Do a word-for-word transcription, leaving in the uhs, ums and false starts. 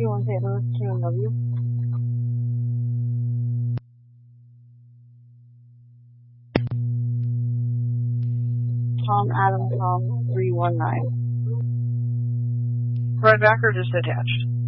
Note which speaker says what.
Speaker 1: twenty-one Saint Louis, Q M W. Tom Adam Tom three one nine.
Speaker 2: Right back or just attached?